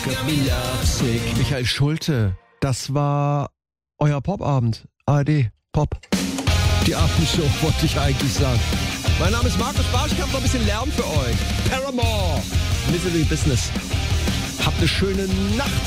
Michael Schulte, das war euer Popabend. ARD, Pop. Die Abendshow, wollte ich eigentlich sagen. Mein Name ist Markus Barsch, ich habe noch ein bisschen Lärm für euch. Paramore, Misery Business. Habt eine schöne Nacht.